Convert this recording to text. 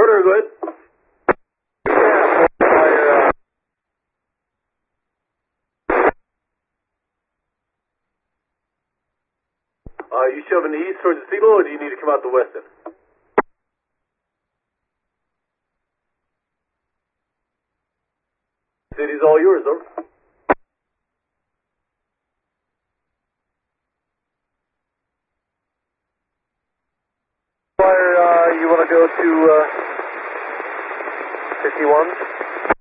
order, go ahead. You shoving the east towards the signal, or do you need to come out the west end? City's all yours, though. You want to go to 51?